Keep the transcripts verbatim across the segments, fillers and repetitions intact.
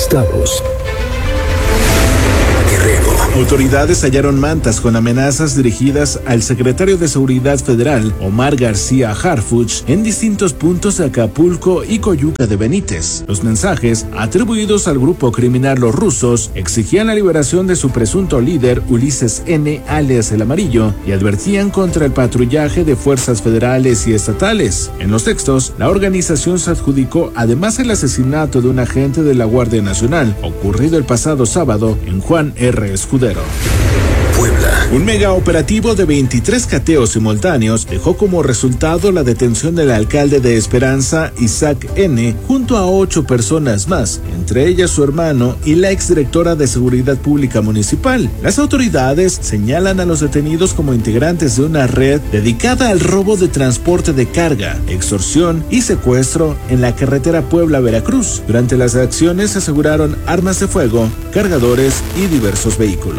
estados. Autoridades hallaron mantas con amenazas dirigidas al secretario de Seguridad Federal, Omar García Harfuch, en distintos puntos de Acapulco y Coyuca de Benítez. Los mensajes, atribuidos al grupo criminal Los Rusos, exigían la liberación de su presunto líder, Ulises N., alias El Amarillo, y advertían contra el patrullaje de fuerzas federales y estatales. En los textos, la organización se adjudicó además el asesinato de un agente de la Guardia Nacional, ocurrido el pasado sábado en Juan R. Escudero. Puebla. Un mega operativo de veintitrés cateos simultáneos dejó como resultado la detención del alcalde de Esperanza, Isaac N., junto a ocho personas más, entre ellas su hermano y la exdirectora de Seguridad Pública Municipal. Las autoridades señalan a los detenidos como integrantes de una red dedicada al robo de transporte de carga, extorsión y secuestro en la carretera Puebla-Veracruz. Durante las acciones se aseguraron armas de fuego, cargadores y diversos vehículos.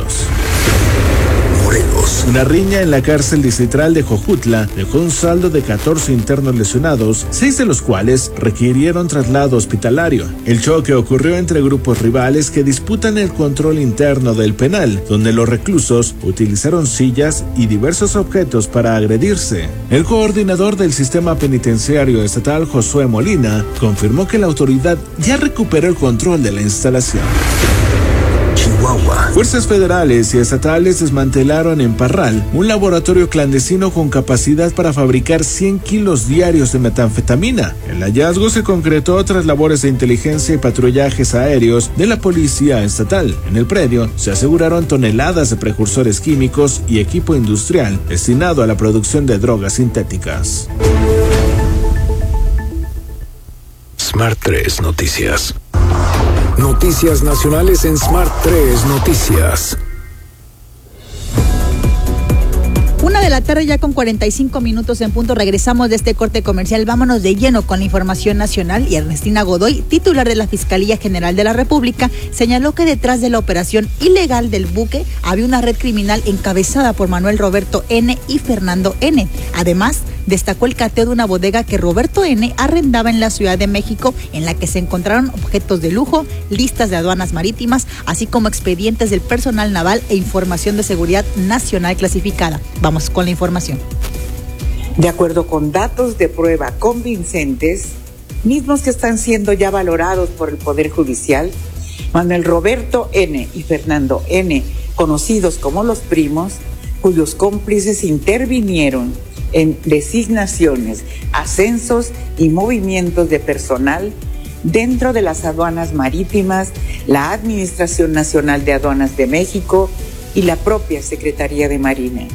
Una riña en la cárcel distrital de Jojutla dejó un saldo de catorce internos lesionados, seis de los cuales requirieron traslado hospitalario. El choque ocurrió entre grupos rivales que disputan el control interno del penal, donde los reclusos utilizaron sillas y diversos objetos para agredirse. El coordinador del sistema penitenciario estatal, Josué Molina, confirmó que la autoridad ya recuperó el control de la instalación. Fuerzas federales y estatales desmantelaron en Parral un laboratorio clandestino con capacidad para fabricar cien kilos diarios de metanfetamina. El hallazgo se concretó tras labores de inteligencia y patrullajes aéreos de la policía estatal. En el predio se aseguraron toneladas de precursores químicos y equipo industrial destinado a la producción de drogas sintéticas. Smart tres Noticias. Noticias nacionales en Smart tres Noticias. Una de la tarde ya con cuarenta y cinco minutos en punto. Regresamos de este corte comercial. Vámonos de lleno con la información nacional. Y Ernestina Godoy, titular de la Fiscalía General de la República, señaló que detrás de la operación ilegal del buque había una red criminal encabezada por Manuel Roberto N. y Fernando N. Además, destacó el cateo de una bodega que Roberto N. arrendaba en la Ciudad de México, en la que se encontraron objetos de lujo, listas de aduanas marítimas, así como expedientes del personal naval e información de seguridad nacional clasificada. Vamos con la información. De acuerdo con datos de prueba convincentes, mismos que están siendo ya valorados por el Poder Judicial, Manuel Roberto N. y Fernando N., conocidos como los primos, cuyos cómplices intervinieron en designaciones, ascensos y movimientos de personal dentro de las aduanas marítimas, la Administración Nacional de Aduanas de México y la propia Secretaría de Marina.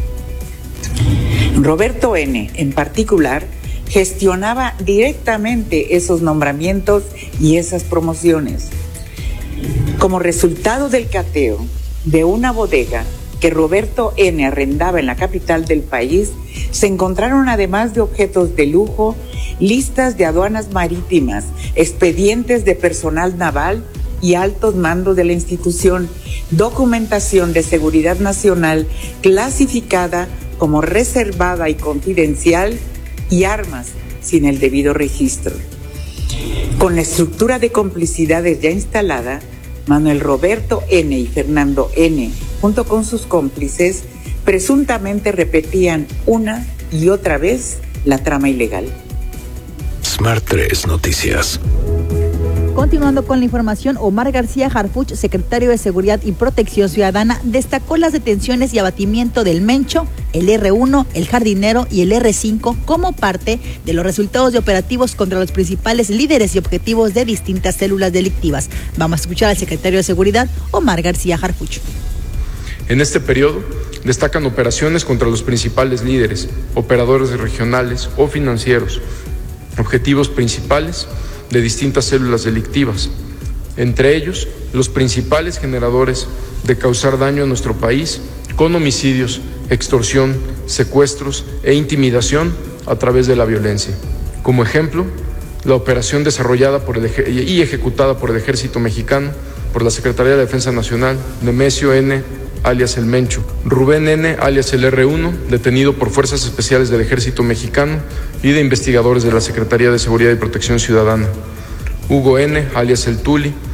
Roberto N., en particular, gestionaba directamente esos nombramientos y esas promociones. Como resultado del cateo de una bodega que Roberto N. arrendaba en la capital del país, se encontraron, además de objetos de lujo, listas de aduanas marítimas, expedientes de personal naval y altos mandos de la institución, documentación de seguridad nacional clasificada como reservada y confidencial y armas sin el debido registro. Con la estructura de complicidades ya instalada, Manuel Roberto N. y Fernando N., junto con sus cómplices, presuntamente repetían una y otra vez la trama ilegal. Smart tres Noticias. Continuando con la información, Omar García Harfuch, secretario de Seguridad y Protección Ciudadana, destacó las detenciones y abatimiento del Mencho, el erre uno, el Jardinero y el erre cinco como parte de los resultados de operativos contra los principales líderes y objetivos de distintas células delictivas. Vamos a escuchar al secretario de Seguridad, Omar García Harfuch. En este periodo destacan operaciones contra los principales líderes, operadores regionales o financieros, objetivos principales de distintas células delictivas, entre ellos los principales generadores de causar daño a nuestro país con homicidios, extorsión, secuestros e intimidación a través de la violencia. Como ejemplo, la operación desarrollada por el ej- y ejecutada por el Ejército Mexicano, por la Secretaría de Defensa Nacional, Nemesio N., alias el Mencho, Rubén N., alias el erre uno, detenido por Fuerzas Especiales del Ejército Mexicano y de investigadores de la Secretaría de Seguridad y Protección Ciudadana, Hugo N., alias el Tuli,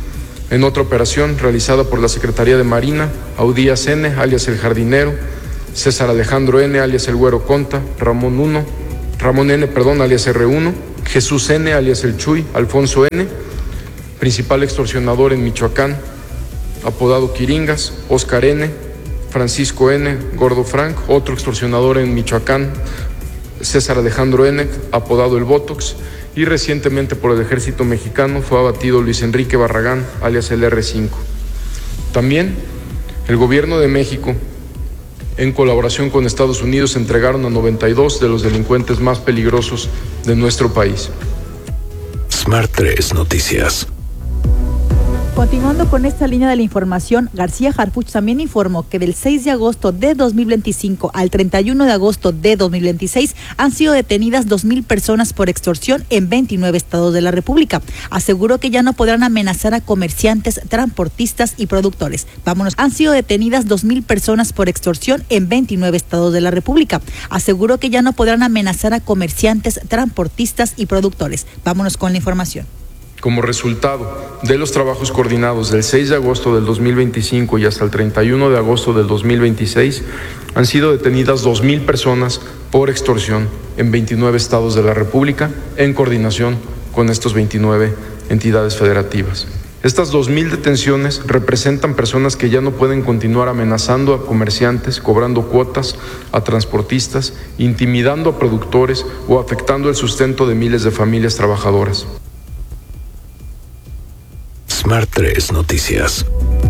En otra operación realizada por la Secretaría de Marina, Audías N., alias El Jardinero, César Alejandro N., alias El Güero Conta, Ramón uno, Ramón N., perdón, alias R uno, Jesús N., alias El Chuy, Alfonso N., principal extorsionador en Michoacán, apodado Quiringas, Óscar N., Francisco N., Gordo Frank, otro extorsionador en Michoacán, César Alejandro N., apodado El Botox, y recientemente por el Ejército Mexicano fue abatido Luis Enrique Barragán, alias el R cinco. También el Gobierno de México, en colaboración con Estados Unidos, entregaron a noventa y dos de los delincuentes más peligrosos de nuestro país. Smart tres Noticias. Continuando con esta línea de la información, García Harfuch también informó que del seis de agosto de dos mil veinticinco al treinta y uno de agosto de dos mil veintiséis han sido detenidas dos mil personas por extorsión en veintinueve estados de la República. Aseguró que ya no podrán amenazar a comerciantes, transportistas y productores. Vámonos. Han sido detenidas dos mil personas por extorsión en veintinueve estados de la República. Aseguró que ya no podrán amenazar a comerciantes, transportistas y productores. Vámonos con la información. Como resultado de los trabajos coordinados del seis de agosto del dos mil veinticinco y hasta el treinta y uno de agosto del dos mil veintiséis, han sido detenidas dos mil personas por extorsión en veintinueve estados de la República, en coordinación con estos veintinueve entidades federativas. Estas dos mil detenciones representan personas que ya no pueden continuar amenazando a comerciantes, cobrando cuotas a transportistas, intimidando a productores o afectando el sustento de miles de familias trabajadoras. Smart tres Noticias.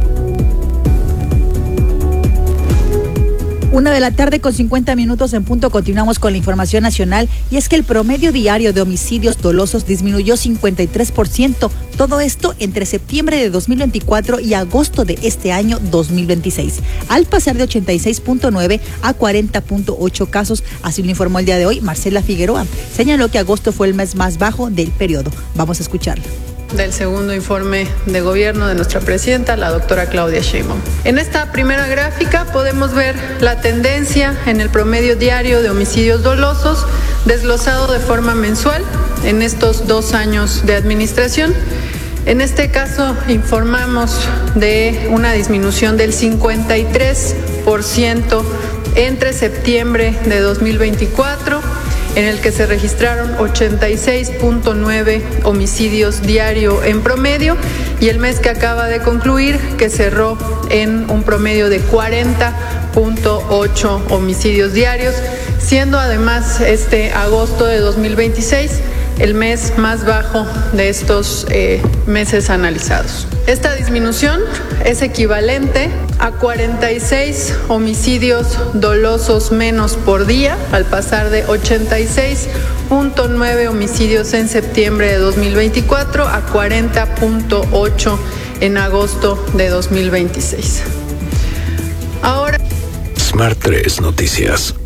Una de la tarde con cincuenta minutos en punto, continuamos con la información nacional, y es que el promedio diario de homicidios dolosos disminuyó cincuenta y tres por ciento, todo esto entre septiembre de dos mil veinticuatro y agosto de este año dos mil veintiséis, al pasar de ochenta y seis punto nueve a cuarenta punto ocho casos, así lo informó el día de hoy Marcela Figueroa. Señaló que agosto fue el mes más bajo del periodo. Vamos a escucharlo. Del segundo informe de gobierno de nuestra presidenta, la doctora Claudia Sheinbaum. En esta primera gráfica podemos ver la tendencia en el promedio diario de homicidios dolosos desglosado de forma mensual en estos dos años de administración. En este caso informamos de una disminución del cincuenta y tres por ciento entre septiembre de dos mil veinticuatro, en el que se registraron ochenta y seis punto nueve homicidios diario en promedio, y el mes que acaba de concluir, que cerró en un promedio de cuarenta punto ocho homicidios diarios, siendo además este agosto de dos mil veintiséis el mes más bajo de estos eh, meses analizados. Esta disminución es equivalente a cuarenta y seis homicidios dolosos menos por día, al pasar de ochenta y seis punto nueve homicidios en septiembre de dos mil veinticuatro a cuarenta punto ocho en agosto de dos mil veintiséis. Ahora, Smart tres Noticias.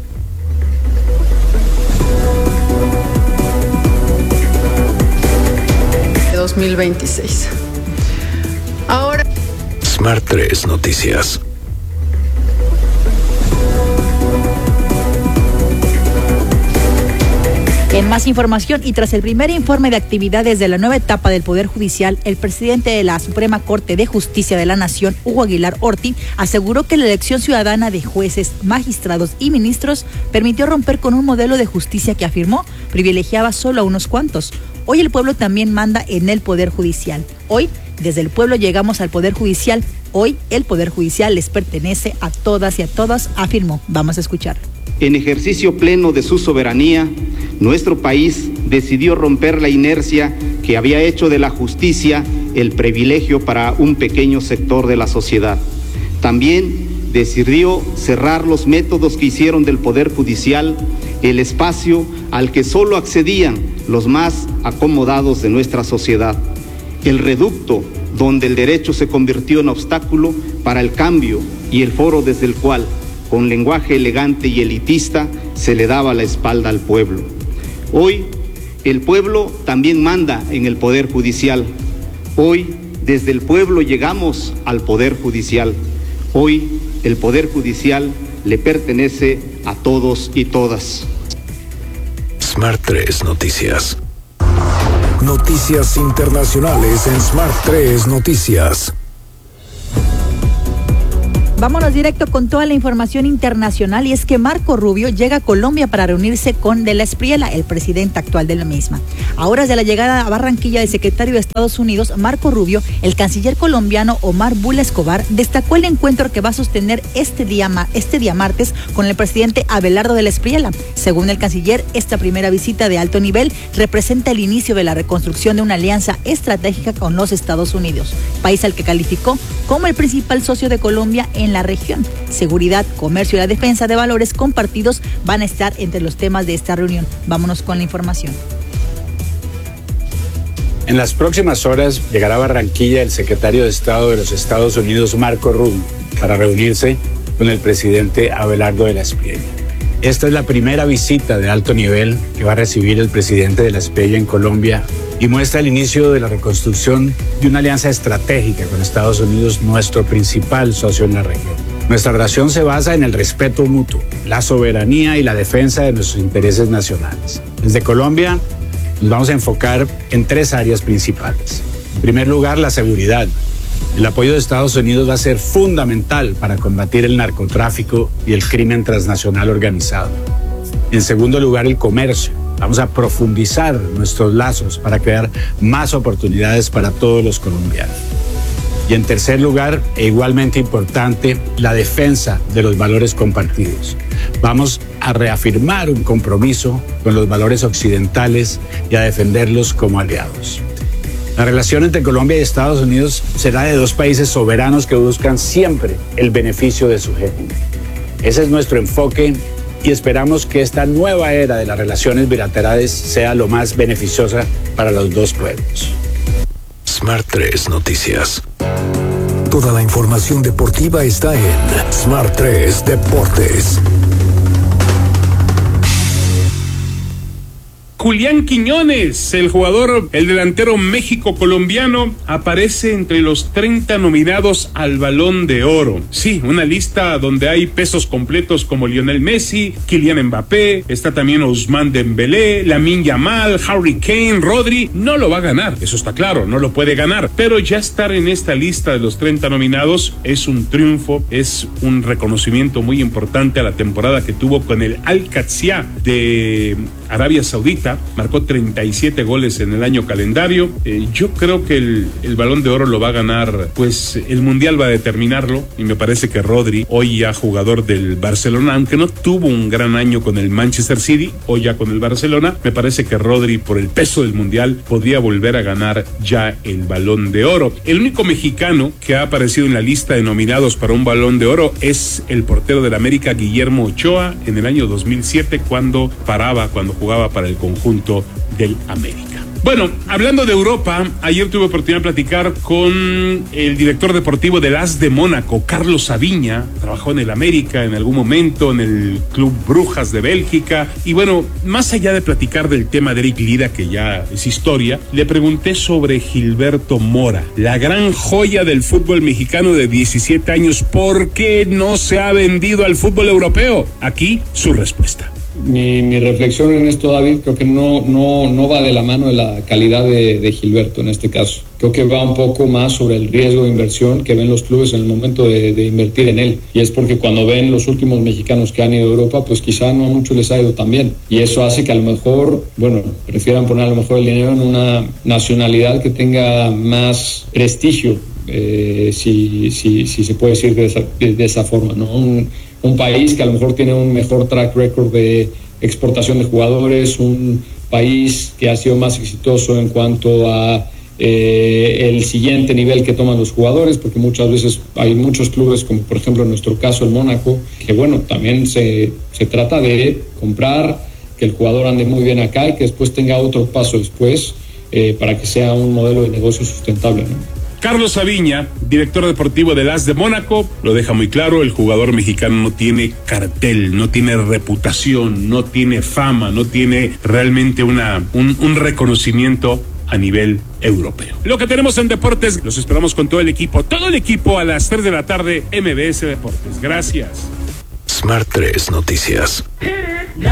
dos mil veintiséis. Ahora, Smart tres Noticias. En más información, y tras el primer informe de actividades de la nueva etapa del Poder Judicial, el presidente de la Suprema Corte de Justicia de la Nación, Hugo Aguilar Orti, aseguró que la elección ciudadana de jueces, magistrados y ministros permitió romper con un modelo de justicia que, afirmó, privilegiaba solo a unos cuantos. Hoy el pueblo también manda en el Poder Judicial. Hoy, desde el pueblo llegamos al Poder Judicial. Hoy el Poder Judicial les pertenece a todas y a todas, afirmó. Vamos a escuchar. En ejercicio pleno de su soberanía, nuestro país decidió romper la inercia que había hecho de la justicia el privilegio para un pequeño sector de la sociedad. También decidió cerrar los métodos que hicieron del Poder Judicial el espacio al que solo accedían los más acomodados de nuestra sociedad, el reducto donde el derecho se convirtió en obstáculo para el cambio y el foro desde el cual, con lenguaje elegante y elitista, se le daba la espalda al pueblo. Hoy, el pueblo también manda en el Poder Judicial. Hoy, desde el pueblo llegamos al Poder Judicial. Hoy, el Poder Judicial le pertenece a todos y todas. Smart tres Noticias. Noticias internacionales en Smart tres Noticias. Vámonos directo con toda la información internacional, y es que Marco Rubio llega a Colombia para reunirse con De la Espriella, el presidente actual de la misma. A horas de la llegada a Barranquilla del secretario de Estados Unidos, Marco Rubio, el canciller colombiano Omar Bula Escobar destacó el encuentro que va a sostener este día, este día martes con el presidente Abelardo De la Espriella. Según el canciller, esta primera visita de alto nivel representa el inicio de la reconstrucción de una alianza estratégica con los Estados Unidos, país al que calificó como el principal socio de Colombia en la región. Seguridad, comercio y la defensa de valores compartidos van a estar entre los temas de esta reunión. Vámonos con la información. En las próximas horas llegará a Barranquilla el secretario de Estado de los Estados Unidos, Marco Rubio, para reunirse con el presidente Abelardo De la Espriella. Esta es la primera visita de alto nivel que va a recibir el presidente De la Espriella en Colombia y muestra el inicio de la reconstrucción de una alianza estratégica con Estados Unidos, nuestro principal socio en la región. Nuestra relación se basa en el respeto mutuo, la soberanía y la defensa de nuestros intereses nacionales. Desde Colombia nos vamos a enfocar en tres áreas principales. En primer lugar, la seguridad. El apoyo de Estados Unidos va a ser fundamental para combatir el narcotráfico y el crimen transnacional organizado. En segundo lugar, el comercio. Vamos a profundizar nuestros lazos para crear más oportunidades para todos los colombianos. Y en tercer lugar, e igualmente importante, la defensa de los valores compartidos. Vamos a reafirmar un compromiso con los valores occidentales y a defenderlos como aliados. La relación entre Colombia y Estados Unidos será de dos países soberanos que buscan siempre el beneficio de su gente. Ese es nuestro enfoque y esperamos que esta nueva era de las relaciones bilaterales sea lo más beneficiosa para los dos pueblos. Smart tres Noticias. Toda la información deportiva está en Smart tres Deportes. Julián Quiñones, el jugador, el delantero México-colombiano, aparece entre los treinta nominados al Balón de Oro. Sí, una lista donde hay pesos completos como Lionel Messi, Kylian Mbappé, está también Ousmane Dembélé, Lamine Yamal, Harry Kane, Rodri. No lo va a ganar, eso está claro, no lo puede ganar, pero ya estar en esta lista de los treinta nominados es un triunfo, es un reconocimiento muy importante a la temporada que tuvo con el Al-Qadsiya de Arabia Saudita. Marcó treinta y siete goles en el año calendario. Eh, yo creo que el, el Balón de Oro lo va a ganar, pues el Mundial va a determinarlo, y me parece que Rodri, hoy ya jugador del Barcelona, aunque no tuvo un gran año con el Manchester City, hoy ya con el Barcelona, me parece que Rodri, por el peso del Mundial, podría volver a ganar ya el Balón de Oro. El único mexicano que ha aparecido en la lista de nominados para un Balón de Oro es el portero del América, Guillermo Ochoa, en el año dos mil siete, cuando paraba, cuando jugaba para el conjunto del América. Bueno, hablando de Europa, ayer tuve oportunidad de platicar con el director deportivo del A S de Mónaco, Carlos Saviña. Trabajó en el América en algún momento, en el Club Brujas de Bélgica. Y bueno, más allá de platicar del tema de Eric Lida, que ya es historia, le pregunté sobre Gilberto Mora, la gran joya del fútbol mexicano de diecisiete años. ¿Por qué no se ha vendido al fútbol europeo? Aquí su respuesta. Mi, mi reflexión en esto, David, creo que no, no, no va de la mano de la calidad de, de Gilberto en este caso. Creo que va un poco más sobre el riesgo de inversión que ven los clubes en el momento de, de invertir en él. Y es porque cuando ven los últimos mexicanos que han ido a Europa, pues quizá no a muchos les ha ido tan bien. Y eso hace que a lo mejor, bueno, prefieran poner a lo mejor el dinero en una nacionalidad que tenga más prestigio, eh, si, si, si se puede decir de esa, de, de esa forma, ¿no? Un, un país que a lo mejor tiene un mejor track record de exportación de jugadores, un país que ha sido más exitoso en cuanto a eh, el siguiente nivel que toman los jugadores, porque muchas veces hay muchos clubes, como por ejemplo en nuestro caso el Mónaco, que bueno, también se, se trata de comprar, que el jugador ande muy bien acá y que después tenga otro paso después eh, para que sea un modelo de negocio sustentable, ¿no? Carlos Saviña, director deportivo del A S de Mónaco, lo deja muy claro: el jugador mexicano no tiene cartel, no tiene reputación, no tiene fama, no tiene realmente una, un, un reconocimiento a nivel europeo. Lo que tenemos en deportes, los esperamos con todo el equipo, todo el equipo a las tres de la tarde, M B S Deportes. Gracias. Smart tres Noticias.